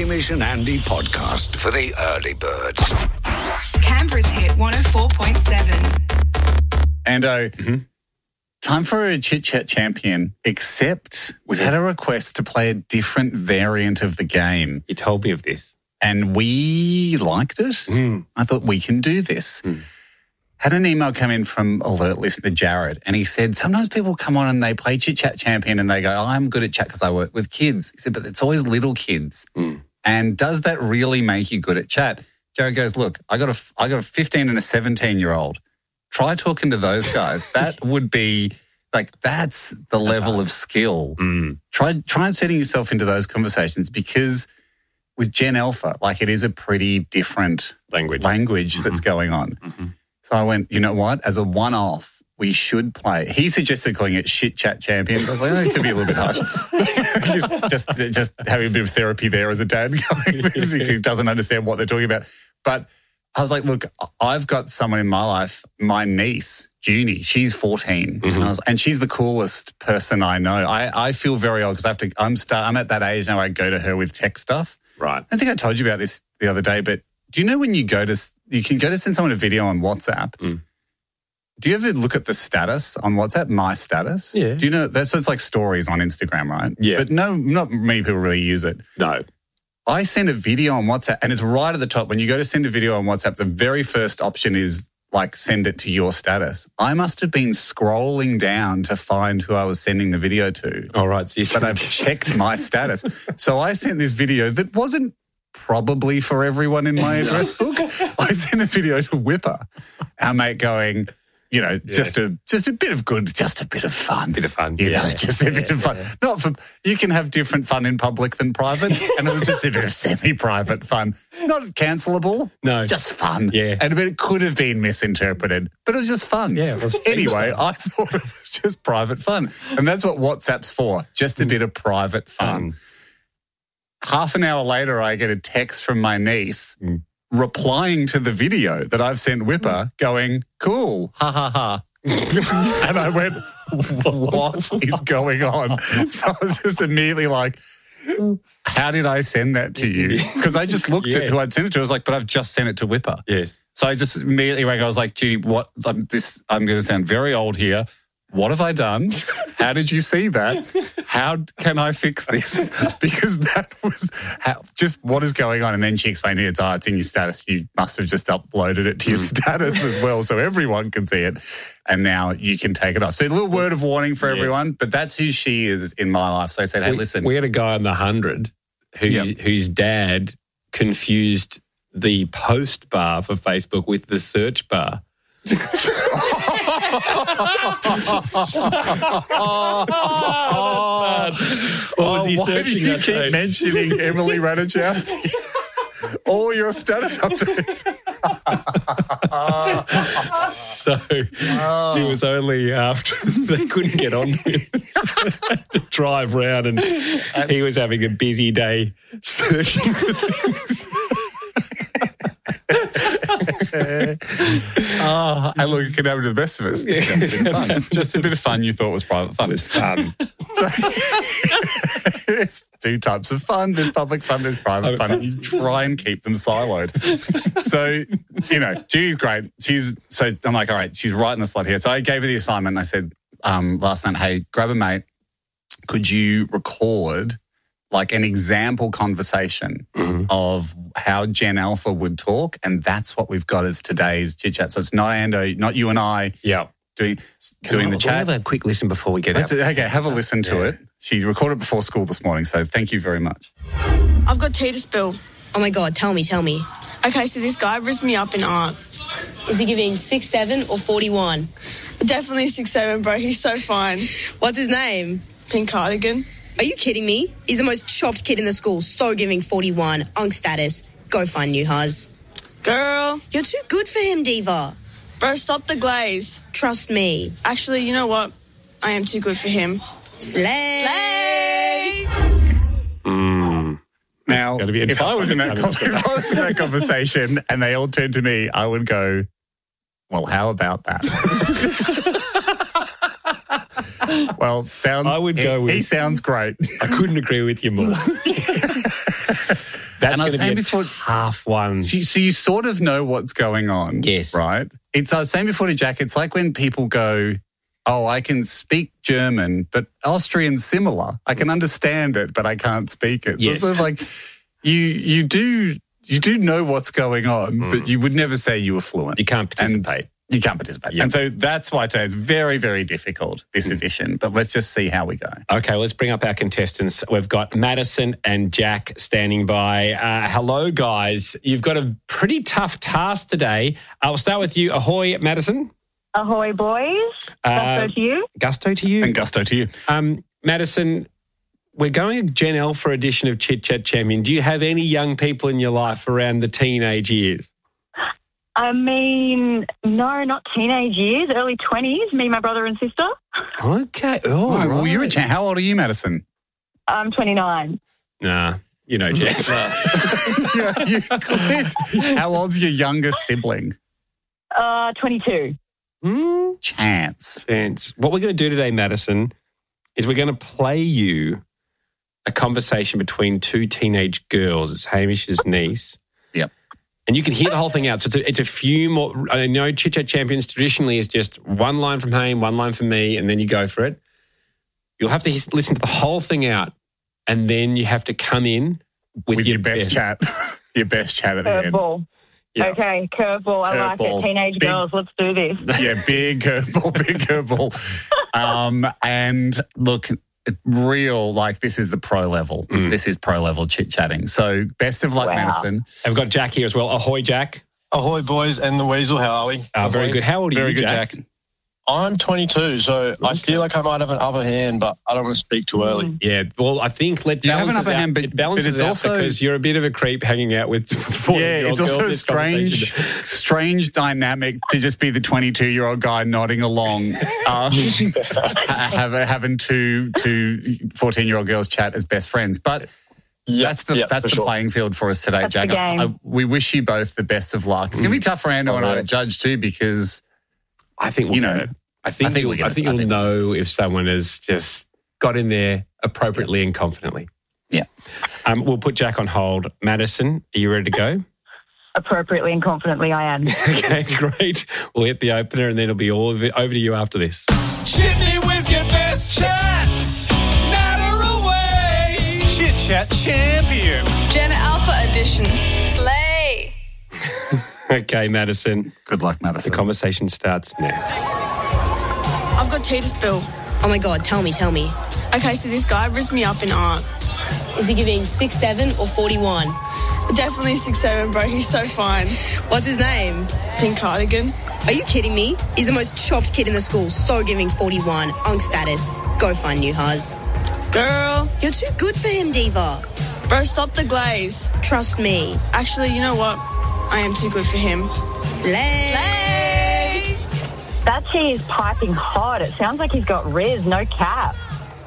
Hamish and Andy podcast for the early birds. Canberra's hit 104.7. Ando, time for a Chit Chat champion, except we've had a request to play a different variant of the game. You told me of this. And we liked it. I thought we can do this. Had an email come in from alert listener Jared, and he said, sometimes people come on and they play Chit Chat champion and they go, oh, I'm good at chat because I work with kids. He said, but it's always little kids. And does that really make you good at chat? Jared goes, look, I got a 15 and a 17-year-old. Try talking to those guys. That would be like, that's the level of skill. Try setting yourself into those conversations, because with Gen Alpha, like, it is a pretty different language that's going on. So I went, you know what? As a one-off, we should play. He suggested calling it Shit Chat Champion. I was like, it could be a little bit harsh. just having a bit of therapy there as a dad going, he doesn't understand what they're talking about. But I was like, look, I've got someone in my life, my niece, Junie, she's 14, and she's the coolest person I know. I feel very old because I'm at that age now where I go to her with tech stuff. Right. I think I told you about this the other day, but do you know when you can go to send someone a video on WhatsApp? Do you ever look at the status on WhatsApp, my status? Yeah. Do you know, so it's like stories on Instagram, right? Yeah. But no, not many people really use it. No. I send a video on WhatsApp, and it's right at the top. When you go to send a video on WhatsApp, the very first option is like, send it to your status. I must have been scrolling down to find who I was sending the video to. All right. So but I've checked my status. So I sent this video that wasn't probably for everyone in my address book. I sent a video to Whipper, our mate, going, you know, just a bit of good, just a bit of fun. Bit of fun. You know, just a bit of fun. Not for, you can have different fun in public than private, and it was just a bit of semi-private fun. Not cancelable. No. Just fun. Yeah. And it could have been misinterpreted, but it was just fun. Yeah. Anyway, I thought it was just private fun. And that's what WhatsApp's for, just a bit of private fun. Half an hour later, I get a text from my niece replying to the video that I've sent Whipper going, cool, ha, ha, ha. And I went, what is going on? So I was just immediately like, how did I send that to you? Because I just looked at who I'd sent it to. I was like, but I've just sent it to Whipper. Yes. So I just immediately rang. I was like, Judy, what? I'm going to sound very old here. What have I done? How did you see that? How can I fix this? Because that was just what is going on. And then she explained it's in your status. You must have just uploaded it to your status as well, so everyone can see it. And now you can take it off. So a little word of warning for everyone, but that's who she is in my life. So I said, hey, listen. We had a guy on the 100 whose dad confused the post bar for Facebook with the search bar. What was he searching? Why do you keep mentioning Emily Ratajkowski? All your status updates. So it was only after they couldn't get on to drive round, and he was having a busy day searching for things. And look, it can happen to the best of us. Just a bit of fun you thought was private fun. It's fun. So, it's two types of fun. There's public fun, there's private fun. You try and keep them siloed. So, you know, Judy's great. So I'm like, all right, she's right in the slot here. So I gave her the assignment and I said last night, hey, grab a mate. Could you record like an example conversation of how Gen Alpha would talk? And that's what we've got as today's chit chat. So it's not Ando, not you and I doing the chat. Have a quick listen before we get out. Okay, have a listen to it. She recorded before school this morning, so thank you very much. I've got tea to spill. Oh my God, tell me. Okay, so this guy rizzed me up in art. Is he giving 6'7" or 41? Definitely 6'7", bro. He's so fine. What's his name? Pink cardigan. Are you kidding me? He's the most chopped kid in the school, so giving 41. Unk status. Go find new huz. Girl. You're too good for him, Diva. Bro, stop the glaze. Trust me. Actually, you know what? I am too good for him. Slay! Now, if I was in that conversation and they all turned to me, I would go, well, how about that? Well, I would go with, he sounds great. I couldn't agree with you more. That's And I was going to saying be a half one. So you sort of know what's going on. Yes. Right? I was saying before to Jack, it's like when people go, oh, I can speak German, but Austrian's similar. I can understand it, but I can't speak it. So Yes. it's sort of like you do know what's going on, but you would never say you were fluent. You can't participate. You can't participate. Yep. And so that's why today it's very, very difficult, this edition. But let's just see how we go. Okay, let's bring up our contestants. We've got Madison and Jack standing by. Hello, guys. You've got a pretty tough task today. I'll start with you. Ahoy, Madison. Ahoy, boys. Gusto to you. Gusto to you. And gusto to you. Madison, we're going to Gen Alpha edition of Chit Chat Champion. Do you have any young people in your life around the teenage years? I mean, no, not teenage years, early 20s, me, my brother and sister. Okay. Oh, Well, right. you're a champ. How old are you, Madison? I'm 29. Nah, you know, Jess. You could. How old's your youngest sibling? 22. Chance. What we're going to do today, Madison, is we're going to play you a conversation between two teenage girls. It's Hamish's niece. Yep. And you can hear the whole thing out. So it's a few more. I know Chit Chat Champions traditionally is just one line from Haim, one line from me, and then you go for it. You'll have to listen to the whole thing out, and then you have to come in with your best chat. Your best chat at the end. Curveball. Yeah. Okay, curveball. I like Curveball. it. Teenage Big- girls, let's do this. Yeah, big curveball. And look, real, like this is the pro level. This is pro level chit-chatting. So best of luck, Wow. Madison. I've got Jack here as well. Ahoy, Jack. Ahoy, boys, and the Weasel. How are we? Very good. How old are Very you, good, Jack? Jack. I'm 22, so I feel like I might have an upper hand, but I don't want to speak too early. Yeah, well, I think You have an upper hand, but it balances it's out also- because you're a bit of a creep hanging out with 40-year-old Yeah, it's also girls. a strange dynamic to just be the 22-year-old guy nodding along, having two 14-year-old girls chat as best friends. But that's the for sure. playing field for us today, That's Jack. the game. We wish you both the best of luck. It's going to be tough for Ando and I to judge too, because I think we'll you know. get it. I think we're gonna- you'll know if someone has just got in there appropriately and confidently. Yeah. We'll put Jack on hold. Madison, are you ready to go? Appropriately and confidently, I am. Okay, great. We'll hit the opener and then it'll be all of it over to you after this. Chit me with your best chat. Natter away. Chit Chat Champion. Gen Alpha edition. Slay. Okay, Madison, Good luck, the Madison. conversation starts now. I've got tea to spill. Oh my God, tell me. Okay, so this guy rizzed me up in art. Is he giving 6'7" or 41? Definitely 6'7", bro. He's so fine. What's his name? Pink cardigan. Are you kidding me? He's the most chopped kid in the school, so giving 41. Unk status. Go find new huz. Girl. You're too good for him, Diva. Bro, stop the glaze. Trust me. Actually, you know what? I am too good for him. Slay. That tea is piping hot. It sounds like he's got Riz, no cap.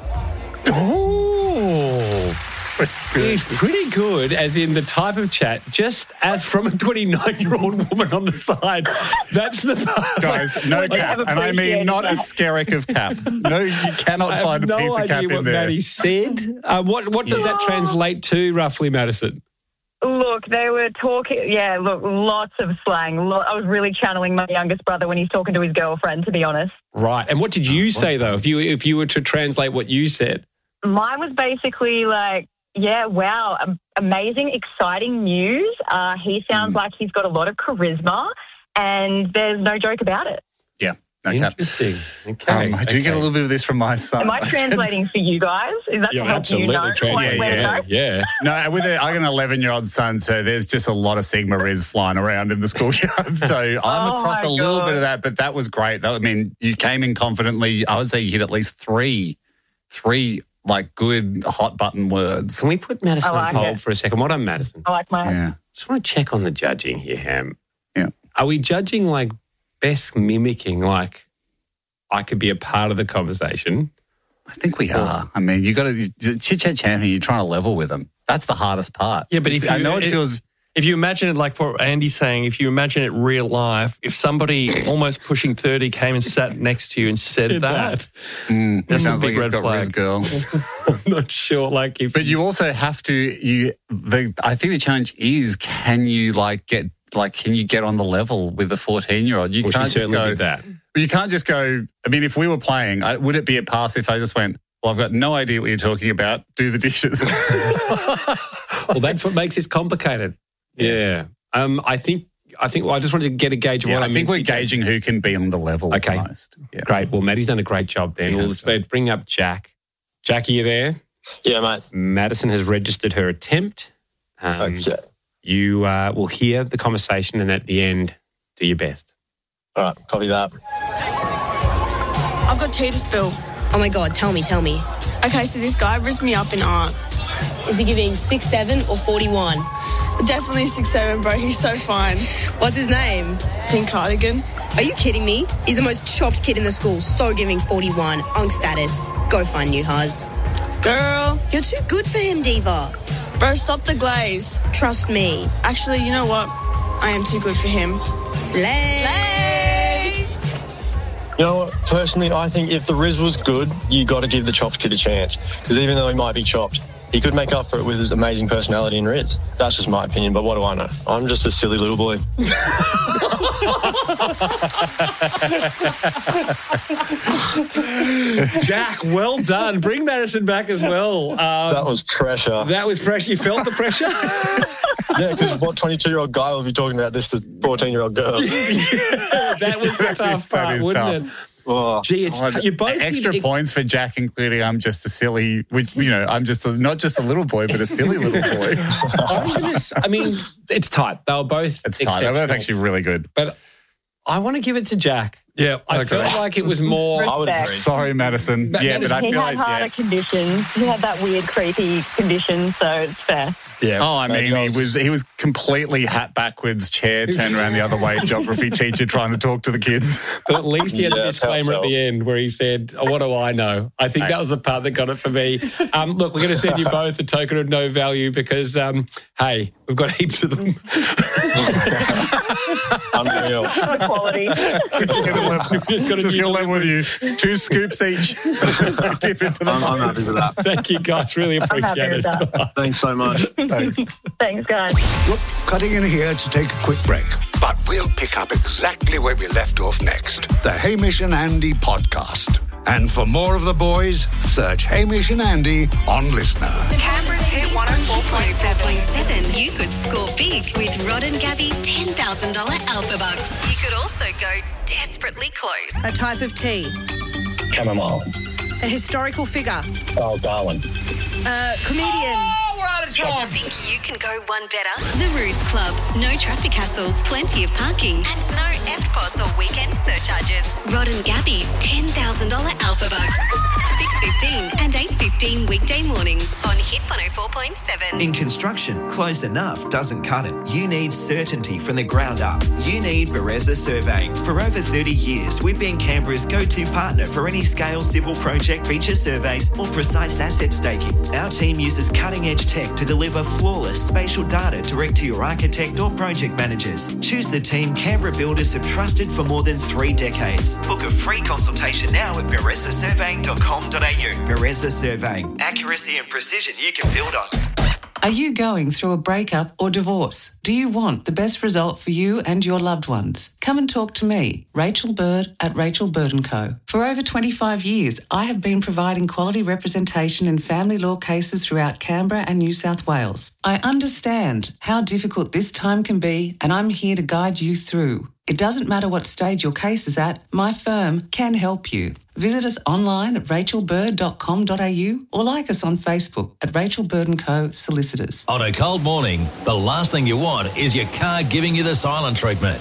Oh, he's pretty good, as in the type of chat, just as from a 29-year-old woman on the side. That's the part. Guys, no cap. And I mean not a skerrick of cap. No, you cannot I find have a no piece of cap idea what in there. Maddie said. What does that translate to, roughly, Madison? Look, they were talking, lots of slang. I was really channeling my youngest brother when he's talking to his girlfriend, to be honest. Right. And what did you say, though, if you were to translate what you said? Mine was basically like, amazing, exciting news. He sounds like he's got a lot of charisma, and there's no joke about it. Yeah, no cap. Interesting. Okay. I do get a little bit of this from my son. Am I translating for you guys? Is that You're to help absolutely you know? translating. where to Yeah, go? yeah. No, I got an 11-year-old son, so there's just a lot of Sigma Riz flying around in the schoolyard. So I'm across my a little God. bit of that, but that was great. I mean, you came in confidently. I would say you hit at least three like good hot button words. Can we put Madison I like on hold it. for a second? What on Madison? I like my... Yeah. Just want to check on the judging here, Ham. Yeah. Are we judging like best mimicking, like I could be a part of the conversation? I think we are. I mean, you got to chit chat champion. You're trying to level with them. That's the hardest part. Yeah, but I know it feels If you imagine it, like what Andy's saying, if you imagine it real life, if somebody almost pushing 30 came and sat next to you and said that, that's sounds a big like red it's got flag. Riz girl. I'm not sure. Like, if But you also have to. I think the challenge is: can you get on the level with a 14-year-old? You Well, can't she just certainly go. did that. You can't just go. I mean, if we were playing, would it be a pass if I just went? Well, I've got no idea what you're talking about. Do the dishes. Well, that's what makes this complicated. Yeah. I think. Well, I just wanted to get a gauge of what I think we're gauging who can be on the level Okay. the most. Yeah. Great. Well, Maddie's done a great job then. He We'll has bring up Jack. Jack, are you there? Yeah, mate. Madison has registered her attempt. Okay. You will hear the conversation and at the end, do your best. All right, copy that. I've got tea to spill. Oh my God, tell me. Okay, so this guy rizzed me up in art. Is he giving 6'7" or 41? Definitely 6'7", bro. He's so fine. What's his name? Pink cardigan. Are you kidding me? He's the most chopped kid in the school, so giving 41. Unk status. Go find new huz. Girl. You're too good for him, Diva. Bro, stop the glaze. Trust me. Actually, you know what? I am too good for him. Slay! You know what? Personally, I think if the Riz was good, you got to give the chopped kid a chance. Because even though he might be chopped, he could make up for it with his amazing personality and Riz. That's just my opinion, but what do I know? I'm just a silly little boy. Jack, well done. Bring Madison back as well. That was pressure. That was pressure. You felt the pressure? Yeah, because what 22-year-old guy will be talking about this to 14-year-old girl? That was the tough That part, is wouldn't tough. it? Oh. Gee, it's you both extra points for Jack, including I'm just a silly, I'm just not just a little boy, but a silly little boy. I mean, it's tight. They were both It's tight. They're both exceptional. actually really good. But I want to give it to Jack. Yeah, I felt like it was more. I would agree. Sorry, Madison. But Yeah, but I He feel had like harder conditions. He had that weird, creepy condition, so it's fair. yeah. Oh, I mean, he was completely hat backwards, chair turned around the other way, geography teacher trying to talk to the kids. But at least he had a Yeah, that's how it disclaimer at felt. the end where he said, oh, what do I know? I think that was the part that got it for me. Look, we're going to send you both a token of no value because, hey, we've got heaps of them. Unreal. Quality. Just got a get new a level with you. 2 scoops each. Dip into the I'm happy with that. Thank you, guys. Really I'm happy appreciate with it. that. Thanks so much. Thanks, guys. Look, cutting in here to take a quick break, but we'll pick up exactly where we left off next. The Hamish and Andy podcast. And for more of the boys, search Hamish and Andy on Listener. Canberra's Hit 104.7. You could score big with Rod and Gabby's $10,000 Alpha Bucks. You could also go desperately close. A type of tea. Chamomile. A historical figure. Oh, Darwin. A comedian. Think you can go one better? The Ruse Club. No traffic hassles, plenty of parking, and no EFTPOS or weekend surcharges. Rod and Gabby's $10,000 Alpha Bucks. 6:15 and 8:15 weekday mornings on Hit 104.7. In construction, close enough doesn't cut it. You need certainty from the ground up. You need Bereza Surveying. For over 30 years, we've been Canberra's go-to partner for any scale civil project feature surveys or precise asset staking. Our team uses cutting-edge tech to deliver flawless spatial data direct to your architect or project managers. Choose the team Canberra builders have trusted for more than 3 decades. Book a free consultation now at berezasurveying.com.au. Bereza Surveying. Accuracy and precision you can build on. Are you going through a breakup or divorce? Do you want the best result for you and your loved ones? Come and talk to me, Rachel Bird at Rachel Bird & Co. For over 25 years, I have been providing quality representation in family law cases throughout Canberra and New South Wales. I understand how difficult this time can be, and I'm here to guide you through. It doesn't matter what stage your case is at, my firm can help you. Visit us online at rachelbird.com.au or like us on Facebook at Rachel Bird & Co. Solicitors. On a cold morning, the last thing you want is your car giving you the silent treatment.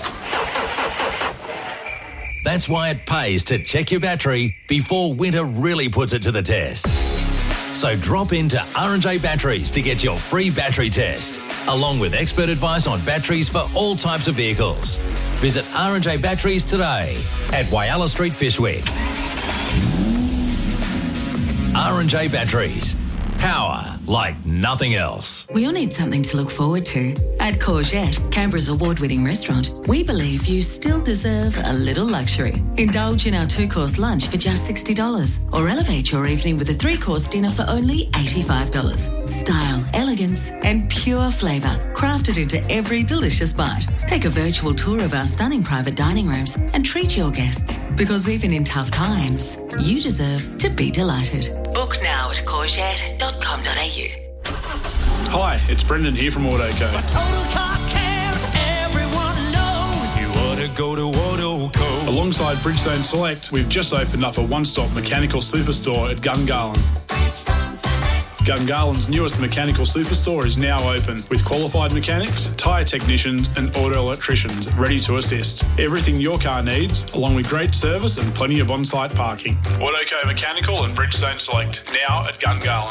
That's why it pays to check your battery before winter really puts it to the test. So drop into R&J Batteries to get your free battery test, along with expert advice on batteries for all types of vehicles. Visit R&J Batteries today at Whyalla Street, Fishwick. R&J Batteries. Power like nothing else. We all need something to look forward to. At Courgette, Canberra's award-winning restaurant, we believe you still deserve a little luxury. Indulge in our 2-course lunch for just $60 or elevate your evening with a 3-course dinner for only $85. Style, elegance and pure flavour crafted into every delicious bite. Take a virtual tour of our stunning private dining rooms and treat your guests, because even in tough times, you deserve to be delighted. Book now at courgette.com.au. Hi, it's Brendan here from Autoco. For total car care, everyone knows you ought to go to Autoco. Alongside Bridgestone Select, we've just opened up a one-stop mechanical superstore at Gungahlin. Gungahlин's newest mechanical superstore is now open with qualified mechanics, tyre technicians and auto electricians ready to assist. Everything your car needs, along with great service and plenty of on-site parking. Autoco Mechanical and Bridgestone Select, now at Gungahlin.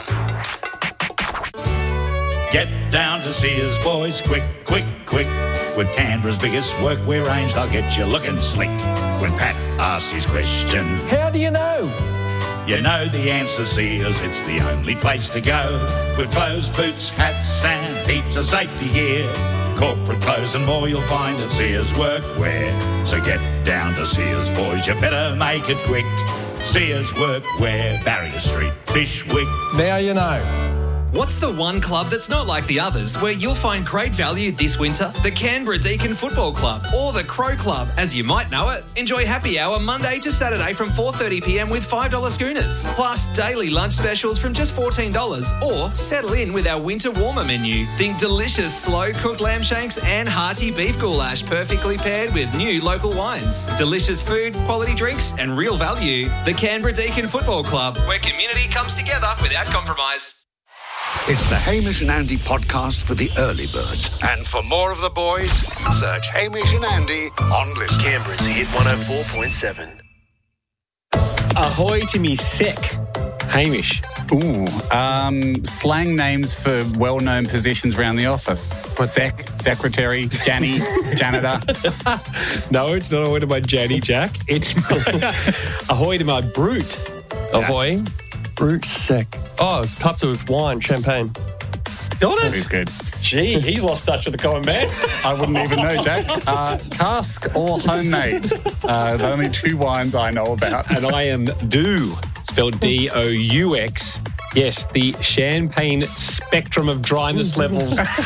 Get down to Sears, boys, quick, quick, quick. With Canberra's biggest workwear range, they'll get you looking slick. When Pat asks his question, How do you know? You know the answer, Sears, it's the only place to go. With clothes, boots, hats and heaps of safety gear. Corporate clothes and more you'll find at Sears Workwear. So get down to Sears, boys, you better make it quick. Sears Workwear, Barrier Street, Fishwick. Now you know. What's the one club that's not like the others where you'll find great value this winter? The Canberra Deakin Football Club or the Crow Club, as you might know it. Enjoy happy hour Monday to Saturday from 4:30pm with $5 schooners. Plus daily lunch specials from just $14 or settle in with our winter warmer menu. Think delicious slow cooked lamb shanks and hearty beef goulash perfectly paired with new local wines. Delicious food, quality drinks and real value. The Canberra Deakin Football Club, where community comes together without compromise. It's the Hamish and Andy podcast for the early birds. And for more of the boys, search Hamish and Andy on Listen. Canberra's Hit 104.7. Ahoy to me sec. Hamish. Ooh, slang names for well-known positions around the office. Secretary, Janny, janitor. No, it's not ahoy to my Janny Jack. It's ahoy to my brute. Ahoy. Brute sec. Oh, types of wine, champagne. Got it? He's good. Gee, he's lost touch with the common man. I wouldn't even know, Jack. Cask or homemade? The only 2 wines I know about. And I am Doux, spelled D-O-U-X. Yes, the champagne spectrum of dryness levels. I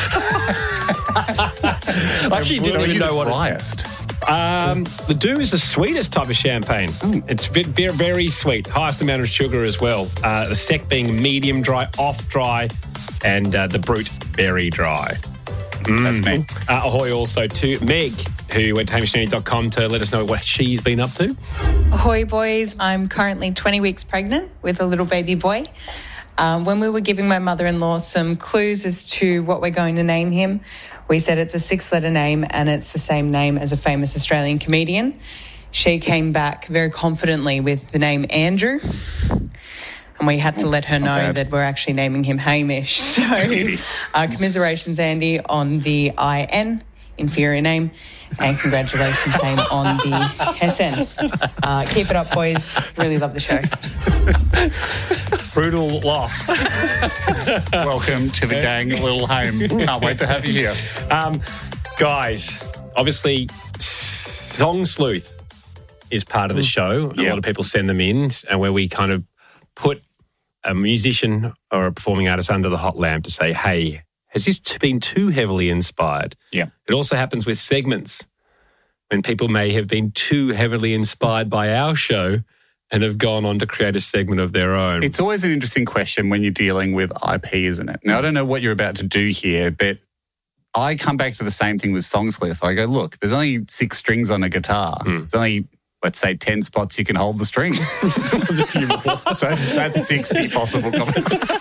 actually didn't even know what driest. The Doux is the sweetest type of champagne. It's very, very sweet. Highest amount of sugar as well. The sec being medium dry, off dry, and the brute very dry. That's me. Ahoy also to Meg, who went to hamishandy.com to let us know what she's been up to. Ahoy, boys. I'm currently 20 weeks pregnant with a little baby boy. When we were giving my mother-in-law some clues as to what we're going to name him, we said it's a 6-letter name and it's the same name as a famous Australian comedian. She came back very confidently with the name Andrew, and we had to let her know that we're actually naming him Hamish. So commiserations, Andy, on the IN, inferior name, and congratulations, Dame, on the SN. Keep it up, boys. Really love the show. Brutal loss. Welcome to the gang, little home. Can't wait to have you here. Guys, obviously, Song Sleuth is part of the show. A lot of people send them in, and where we kind of put a musician or a performing artist under the hot lamp to say, hey, has this been too heavily inspired? Yeah. It also happens with segments when people may have been too heavily inspired by our show and have gone on to create a segment of their own. It's always an interesting question when you're dealing with IP, isn't it? Now, I don't know what you're about to do here, but I come back to the same thing with Song Sleuth. I go, look, there's only 6 strings on a guitar. There's only, let's say, 10 spots you can hold the strings. There's a few more. So that's 60 possible combinations.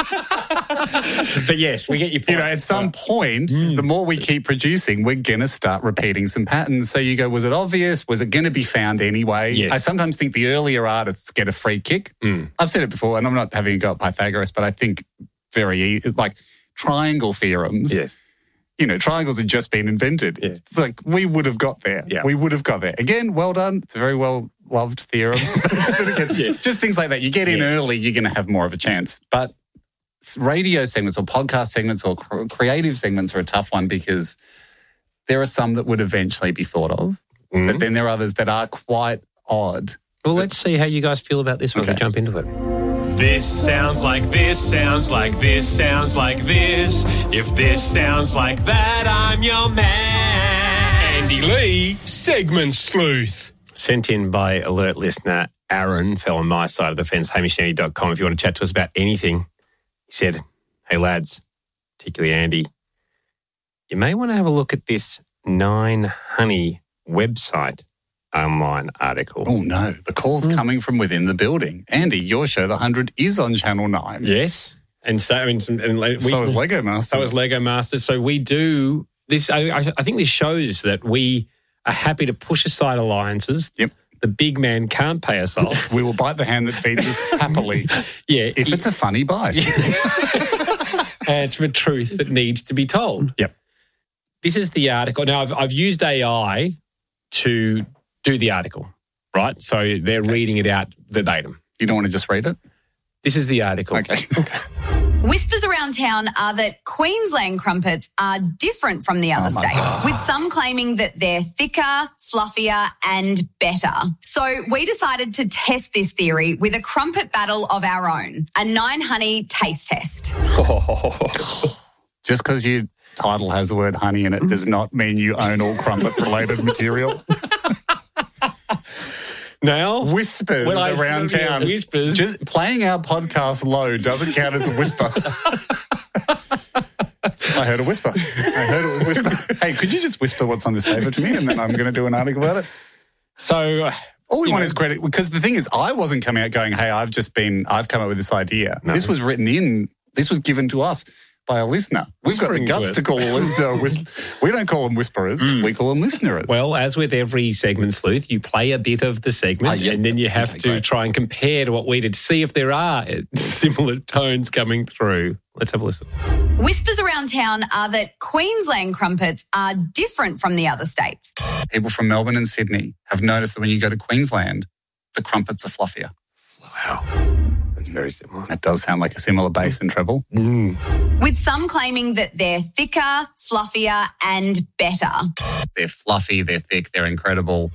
But yes, we get your point. You know, at some point, the more we keep producing, we're going to start repeating some patterns. So you go, was it obvious? Was it going to be found anyway? Yes. I sometimes think the earlier artists get a free kick. I've said it before, and I'm not having a go at Pythagoras, but I think like triangle theorems. Yes. You know, triangles had just been invented. Yeah. Like, we would have got there. Yeah. We would have got there. Again, well done. It's a very well-loved theorem. But again, just things like that. You get in early, you're going to have more of a chance. But radio segments or podcast segments or creative segments are a tough one because there are some that would eventually be thought of, but then there are others that are quite odd. Well, let's see how you guys feel about this when we jump into it. This sounds like this, sounds like this, sounds like this. If this sounds like that, I'm your man. Andy Lee, Segment Sleuth. Sent in by alert listener Aaron, fell on my side of the fence, hamishandy.com. If you want to chat to us about anything, he said, hey lads, particularly Andy, you may want to have a look at this 9 Honey website online article. Oh no, the call's coming from within the building. Andy, your show, The 100, is on Channel 9. Yes. And so, so is Lego Masters. So is Lego Masters. So we do this. I think this shows that we are happy to push aside alliances. Yep. The big man can't pay us off. We will bite the hand that feeds us happily. Yeah. If it's a funny bite. And it's the truth that needs to be told. Yep. This is the article. Now, I've used AI to do the article, right? So they're reading it out verbatim. You don't want to just read it? This is the article. Okay. Whispers around town are that Queensland crumpets are different from the other states, with some claiming that they're thicker, fluffier and better. So we decided to test this theory with a crumpet battle of our own, a 9 Honey taste test. Just because your title has the word honey in it does not mean you own all crumpet-related material. Now, whispers around town. Whispers. Just playing our podcast low doesn't count as a whisper. I heard a whisper. Hey, could you just whisper what's on this paper to me and then I'm going to do an article about it? So all we want is credit, because the thing is, I wasn't coming out going, hey, I've come up with this idea. No. This was this was given to us by a listener. We've got the guts to call a listener a whisper. We don't call them whisperers. We call them listeners. Well, as with every segment sleuth, you play a bit of the segment and then you have to try and compare to what we did to see if there are similar tones coming through. Let's have a listen. Whispers around town are that Queensland crumpets are different from the other states. People from Melbourne and Sydney have noticed that when you go to Queensland, the crumpets are fluffier. Wow. That's very similar. That does sound like a similar bass and treble. With some claiming that they're thicker, fluffier and better. They're fluffy, they're thick, they're incredible.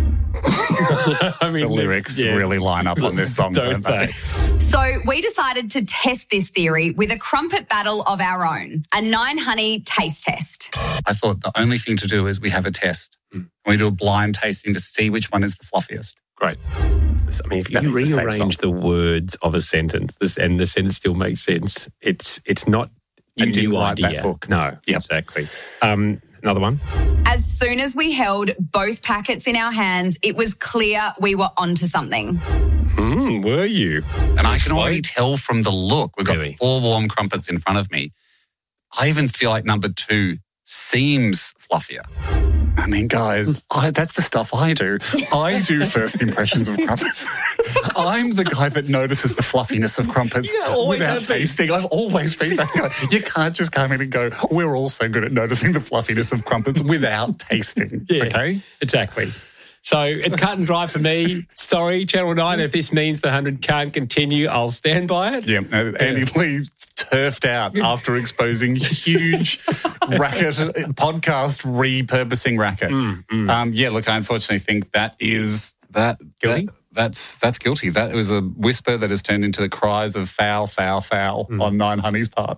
I mean, the lyrics really line up on this song, don't they? So we decided to test this theory with a crumpet battle of our own, a 9 Honey taste test. I thought the only thing to do is we have a test. We do a blind tasting to see which one is the fluffiest. Great. I mean, if you rearrange the words of a sentence and the sentence still makes sense, it's not a new idea. That book. No, exactly. Another one. As soon as we held both packets in our hands, it was clear we were onto something. Were you? And I can already tell from the look. We've got 4 warm crumpets in front of me. I even feel like number 2 seems fluffier. I mean, guys, that's the stuff I do. I do first impressions of crumpets. I'm the guy that notices the fluffiness of crumpets without tasting. I've always been that guy. You can't just come in and go, we're also good at noticing the fluffiness of crumpets without tasting. Yeah, okay? Exactly. So it's cut and dry for me. Sorry, Channel 9, if this means the 100 can't continue, I'll stand by it. Yeah, Andy Lee turfed out after exposing huge podcast repurposing racket. Look, I unfortunately think that is guilty. That's guilty. That was a whisper that has turned into the cries of foul, foul, foul on 9 Honey's part.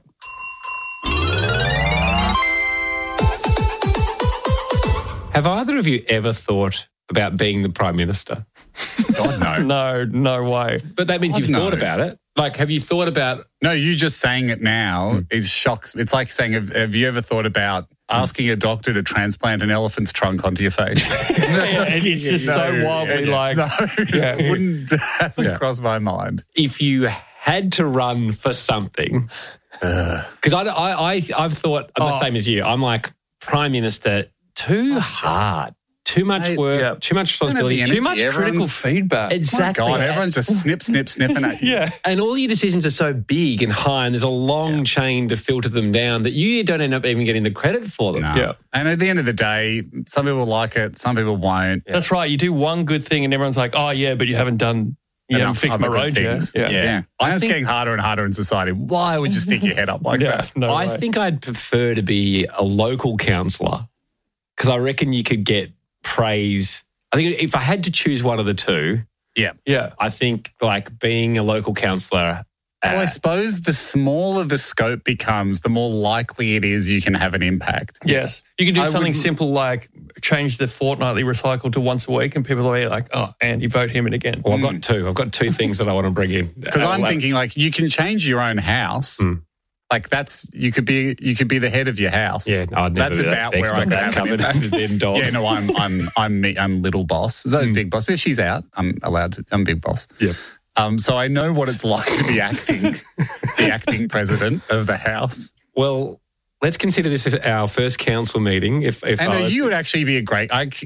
Have either of you ever thought about being the Prime Minister? God, no. No way. But that means you've thought about it. Like, have you thought about... No, you just saying it now is shocks. It's like saying, have you ever thought about asking a doctor to transplant an elephant's trunk onto your face? It's just so wildly it hasn't crossed my mind. If you had to run for something... Because I've thought, I'm the same as you. I'm like, Prime Minister, too hard. Too much work, too much responsibility, too much critical feedback. Exactly. My God, everyone's just snipping at you. And all your decisions are so big and high and there's a long chain to filter them down that you don't end up even getting the credit for them. No. And at the end of the day, some people like it, some people won't. That's right. You do one good thing and everyone's like, oh, yeah, but you haven't done, You haven't fixed my road yet. Yeah. I know it's getting harder and harder in society. Why would you stick your head up like that? No I way. think I'd prefer to be a local councillor because I reckon you could get praise. I think if I had to choose one of the two, yeah, I think like being a local councillor. Well, I suppose the smaller the scope becomes, the more likely it is you can have an impact. Yes. You can do I something wouldn't- simple like change the fortnightly recycle to once a week and people are like, oh, and you vote him in again. Well, I've got two. I've got two things that I want to bring in. Because I'm thinking like you can change your own house. Like that's you could be the head of your house. Yeah, I'd never that's do that. about where I'm Expect going to that have an covered. impact. Then dog. Yeah, no, I'm little boss. Zoe's big boss, but if she's out, I'm allowed to. I'm big boss. Yeah. So I know what it's like to be the acting president of the house. Well, let's consider this as our first council meeting. If You would actually be a great.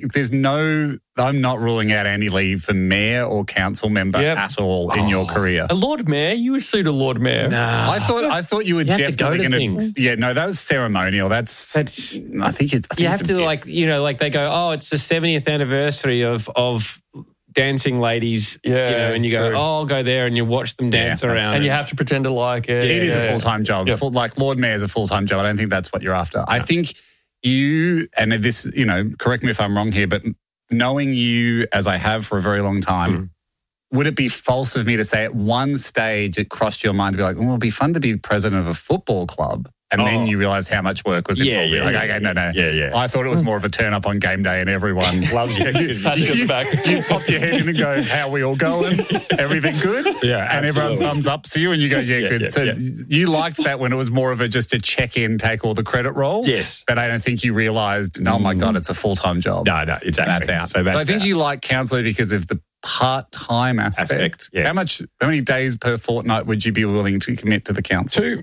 I'm not ruling out Andy Lee for mayor or council member at all in your career. A Lord Mayor? You would suit a Lord Mayor. Nah. I thought you were have to definitely go to going things. Yeah, no, that was ceremonial. That's. I think it's. you have to like they go, oh, it's the 70th anniversary of Dancing Ladies, and you go, true. oh, I'll go there and you watch them dance around. And you have to pretend to like it. It is a full-time job. Yep. Like Lord Mayor is a full-time job. I don't think that's what you're after. I think you, and this, correct me if I'm wrong here, but knowing you as I have for a very long time, would it be false of me to say at one stage it crossed your mind to be like, well, it'd be fun to be president of a football club? And then you realise how much work was involved. Yeah, You're like, okay, no. Yeah. I thought it was more of a turn up on game day and everyone loves you. You pop your head in and go, how are we all going? Everything good? Yeah, and everyone absolutely. thumbs up to you and you go, yeah, good. So you liked that when it was more of just a check-in, take all the credit role? Yes. But I don't think you realised, oh my God, it's a full-time job. No, exactly. That's out. So I think you like councillor because of the part-time aspect. Yeah. How many days per fortnight would you be willing to commit to the council? 2.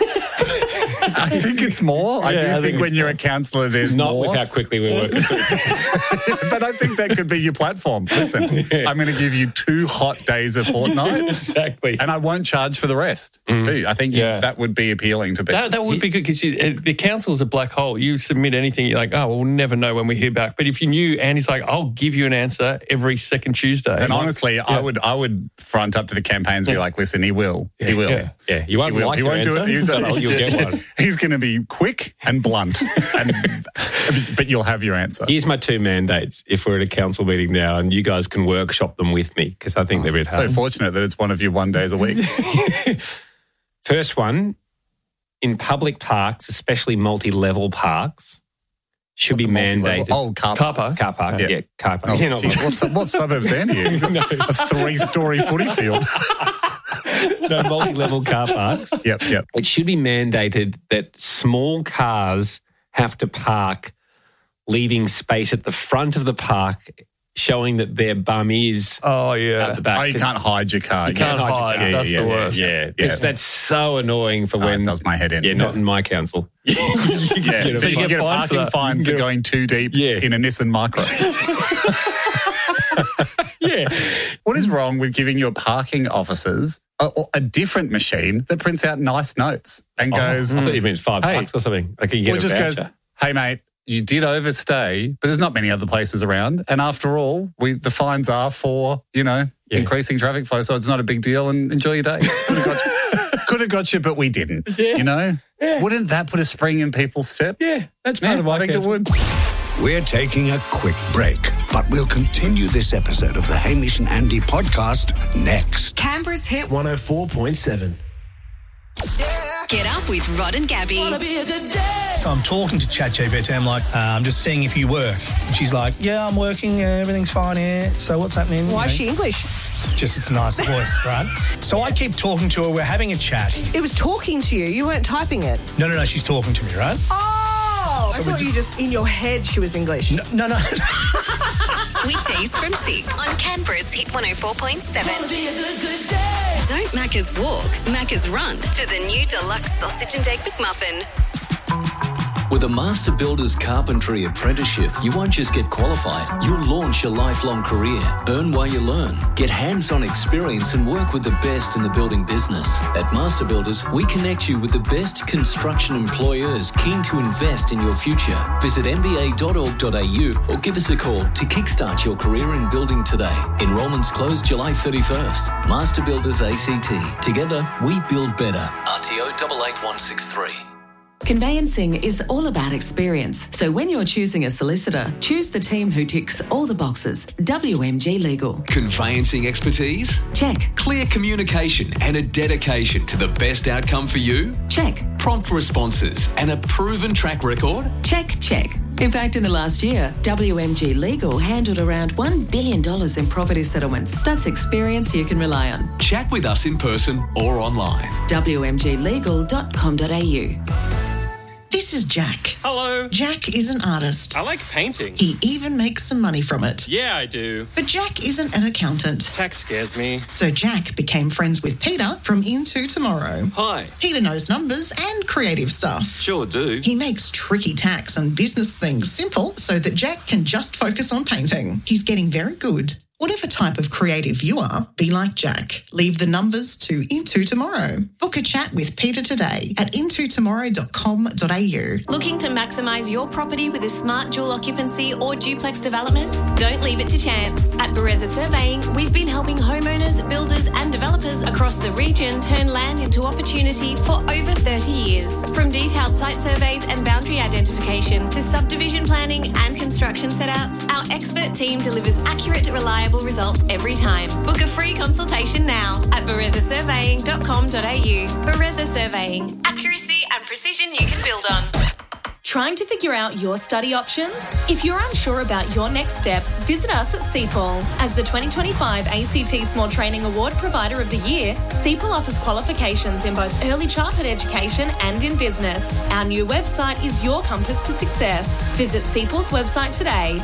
I think it's more. I do think when you're a councillor, there's not more. with how quickly we work. But I think that could be your platform. Listen, I'm going to give you 2 hot days a fortnight. Exactly. And I won't charge for the rest, too. I think that would be appealing to people. That would be good because the council is a black hole. You submit anything, you're like, oh, we'll never know when we hear back. But if you knew Andy's like, I'll give you an answer every second Tuesday. And honestly, I would front up to the campaigns and be like, listen, he will. He will. Yeah. You won't like your answer, but you'll get one. He's going to be quick and blunt, but you'll have your answer. Here's my 2 mandates if we're at a council meeting now and you guys can workshop them with me because I think they're a bit hard. So fortunate that it's one of your 1 days a week. First one, in public parks, especially multi-level parks, should be mandated. Oh, car parks. Car parks, yeah. Car parks. Oh, Yeah, not geez, what suburbs are you? A 3-story footy field. No, multi-level car parks. Yep. It should be mandated that small cars have to park, leaving space at the front of the park, showing that their bum is at the back. Oh, you can't hide your car. You can't hide. That's the worst. Yeah, because that's so annoying for when... It does my head in. Yeah, not in my council. So you can get a parking fine for going too deep in a Nissan Micra. Yeah. What is wrong with giving your parking officers a different machine that prints out nice notes and goes... I thought you meant $5 or something. Like you get a just voucher. goes, hey, mate, you did overstay, but there's not many other places around. And after all, the fines are for, increasing traffic flow, so it's not a big deal and enjoy your day. Could have got you, but we didn't, Yeah. Wouldn't that put a spring in people's step? Yeah, that's part of my I think it would. We're taking a quick break, but we'll continue this episode of the Hamish and Andy podcast next. Canberra's hit 104.7. Get up with Rod and Gabby. So I'm talking to ChatGPT. I'm like, I'm just seeing if you work. And she's like, yeah, I'm working. Everything's fine here. So what's happening? Why is she English? Just it's a nice voice, right? So I keep talking to her. We're having a chat. It was talking to you. You weren't typing it. No. She's talking to me, right? Oh, I thought you just in your head she was English. No. Weekdays from 6 on Canberra's Hit 104.7. Don't Macca's walk, Macca's run to the new deluxe sausage and egg McMuffin. With a Master Builders Carpentry Apprenticeship, you won't just get qualified, you'll launch your lifelong career. Earn while you learn. Get hands-on experience and work with the best in the building business. At Master Builders, we connect you with the best construction employers keen to invest in your future. Visit mba.org.au or give us a call to kickstart your career in building today. Enrolments close July 31st. Master Builders ACT. Together, we build better. RTO 88163. Conveyancing is all about experience. So when you're choosing a solicitor, choose the team who ticks all the boxes. WMG Legal. Conveyancing expertise? Check. Clear communication and a dedication to the best outcome for you? Check. Prompt responses and a proven track record? Check, check. In fact, in the last year, WMG Legal handled around $1 billion in property settlements. That's experience you can rely on. Chat with us in person or online. wmglegal.com.au. This is Jack. Hello. Jack is an artist. I like painting. He even makes some money from it. Yeah, I do. But Jack isn't an accountant. Tax scares me. So Jack became friends with Peter from Into Tomorrow. Hi. Peter knows numbers and creative stuff. Sure do. He makes tricky tax and business things simple so that Jack can just focus on painting. He's getting very good. Whatever type of creative you are, be like Jack. Leave the numbers to Into Tomorrow. Book a chat with Peter today at intotomorrow.com.au. Looking to maximise your property with a smart dual occupancy or duplex development? Don't leave it to chance. At Bereza Surveying, we've been helping homeowners, builders and developers across the region turn land into opportunity for over 30 years. From detailed site surveys and boundary identification to subdivision planning and construction setouts, our expert team delivers accurate, reliable results every time. Book a free consultation now at berezasurveying.com.au. Bereza Surveying. Accuracy and precision you can build on. Trying to figure out your study options? If you're unsure about your next step, visit us at CPAL. As the 2025 ACT Small Training Award Provider of the Year, CPAL offers qualifications in both early childhood education and in business. Our new website is your compass to success. Visit CPAL's website today,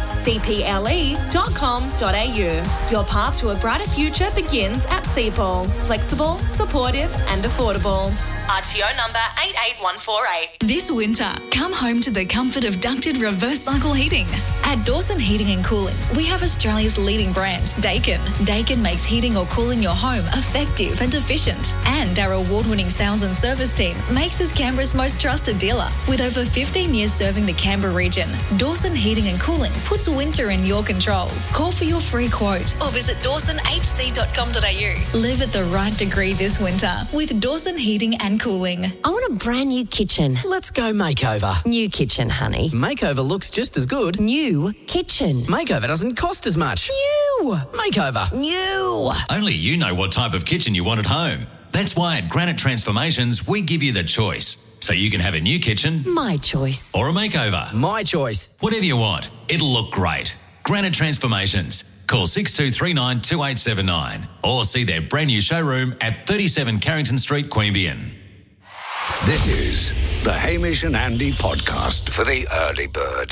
cple.com.au. Your path to a brighter future begins at CPAL. Flexible, supportive and affordable. RTO number 88148. This winter, come home to the comfort of ducted reverse cycle heating. At Dawson Heating and Cooling, we have Australia's leading brand, Daikin. Daikin makes heating or cooling your home effective and efficient. And our award-winning sales and service team makes us Canberra's most trusted dealer. With over 15 years serving the Canberra region, Dawson Heating and Cooling puts winter in your control. Call for your free quote or visit dawsonhc.com.au. Live at the right degree this winter with Dawson Heating and Cooling. I want a brand new kitchen. Let's go makeover. New kitchen, honey. Makeover looks just as good. New kitchen. Makeover doesn't cost as much. New. Makeover. New. Only you know what type of kitchen you want at home. That's why at Granite Transformations, we give you the choice. So you can have a new kitchen. My choice. Or a makeover. My choice. Whatever you want. It'll look great. Granite Transformations. Call 6239 2879 or see their brand new showroom at 37 Carrington Street, Queanbeyan. This is the Hamish and Andy podcast for the early bird.